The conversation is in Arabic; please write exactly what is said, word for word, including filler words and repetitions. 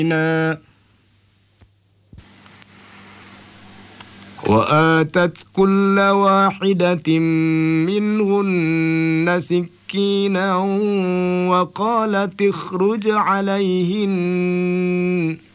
وآتت كل واحدة منهن سكينا وقالت اخرج عليهن